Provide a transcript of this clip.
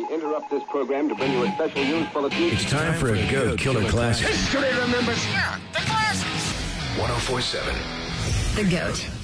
We interrupt this program to bring you a special news bulletin. It's time for a GOAT Killer Classic. History remembers. Yeah, the classics. 1047. The GOAT.